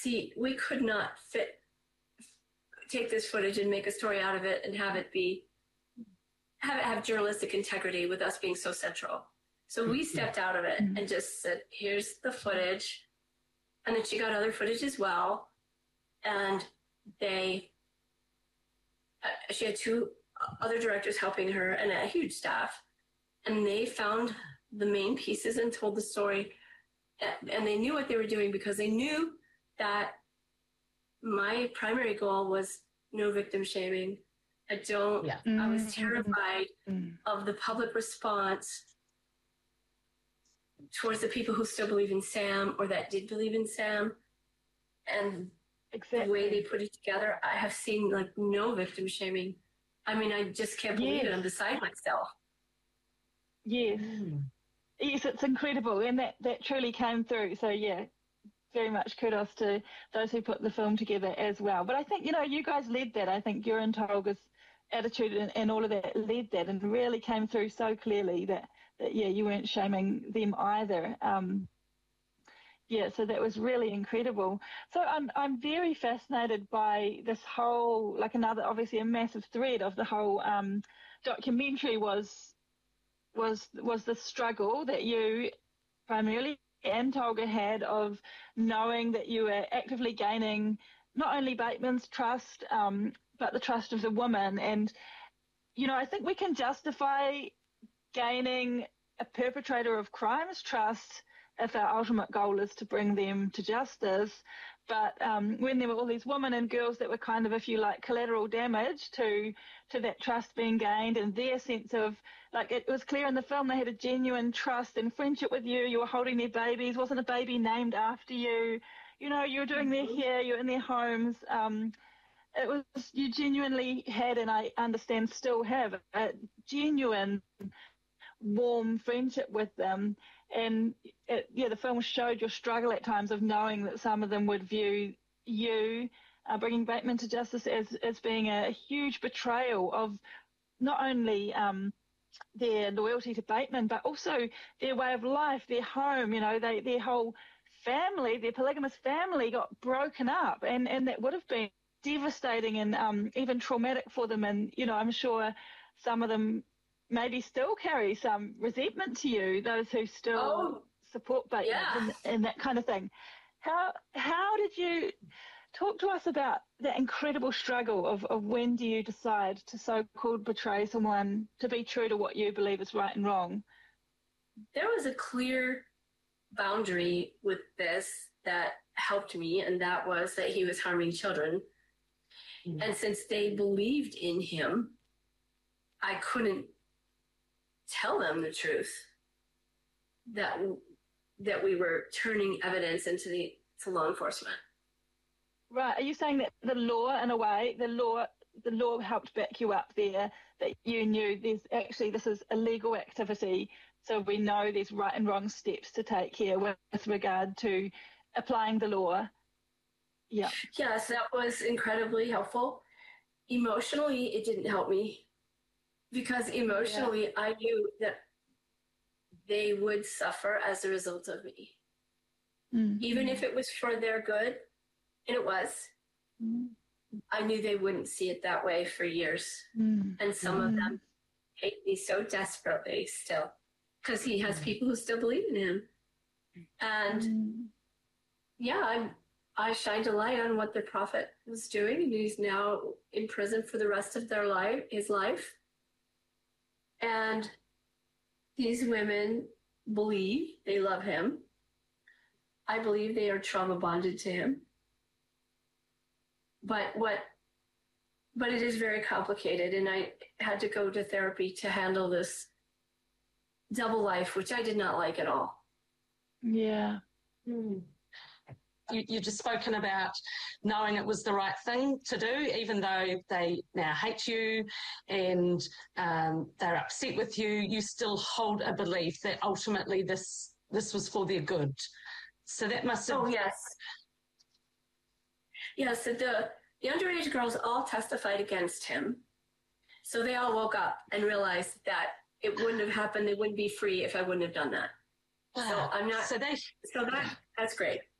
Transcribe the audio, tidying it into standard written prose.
see, we could not take this footage and make a story out of it and have journalistic integrity with us being so central. So we stepped out of it and just said, here's the footage. And then she got other footage as well. And she had 2 other directors helping her and a huge staff. And they found the main pieces and told the story. And they knew what they were doing because they knew that my primary goal was no victim shaming. I was terrified of the public response towards the people who still believe in Sam or that did believe in Sam. And the way they put it together, I have seen like no victim shaming. I mean, I just can't believe it. I'm beside myself. Yes. Yes, it's incredible. And that truly came through. So, yeah, very much kudos to those who put the film together as well. But I think, you guys led that. I think your and Tolga's attitude and all of that led that and really came through so clearly that you weren't shaming them either. So that was really incredible. So I'm very fascinated by this whole, like obviously a massive thread of the whole documentary was the struggle that you primarily and Tolga had of knowing that you were actively gaining not only Bateman's trust, but the trust of the woman. And, I think we can justify gaining a perpetrator of crimes trust if our ultimate goal is to bring them to justice. But when there were all these women and girls that were kind of, if you like, collateral damage to that trust being gained and their sense of, like, it was clear in the film they had a genuine trust and friendship with you. You were holding their babies. Wasn't a baby named after you. You were doing their hair. You were in their homes. It was, you genuinely had, and I understand still have, a genuine warm friendship with them. And the film showed your struggle at times of knowing that some of them would view you bringing Bateman to justice as being a huge betrayal of not only their loyalty to Bateman, but also their way of life, their home. Their whole family, their polygamous family, got broken up, and that would have been devastating and even traumatic for them. And I'm sure some of them maybe still carry some resentment to you, those who still support Bateman and that kind of thing. How did you talk to us about that incredible struggle of when do you decide to so-called betray someone to be true to what you believe is right and wrong? There was a clear boundary with this that helped me, and that was that he was harming children. And since they believed in him, I couldn't tell them the truth that we were turning evidence into law enforcement. Right. Are you saying that the law, in a way, the law helped back you up there, that you knew this is illegal activity, so we know there's right and wrong steps to take here with regard to applying the law? Yeah. Yes, that was incredibly helpful. Emotionally, it didn't help me because emotionally I knew that they would suffer as a result of me. Mm-hmm. Even if it was for their good, and it was, I knew they wouldn't see it that way for years. Mm-hmm. And some of them hate me so desperately still because he has people who still believe in him. And I shined a light on what the prophet was doing, and he's now in prison for the rest of his life. And these women believe they love him. I believe they are trauma bonded to him. But it is very complicated, and I had to go to therapy to handle this double life, which I did not like at all. Yeah. You just spoken about knowing it was the right thing to do, even though they now hate you and they're upset with you, you still hold a belief that ultimately this was for their good. So that must have... Oh, yes. Yes, the underage girls all testified against him. So they all woke up and realized that it wouldn't have happened. They wouldn't be free if I wouldn't have done that. So I'm not... that's great.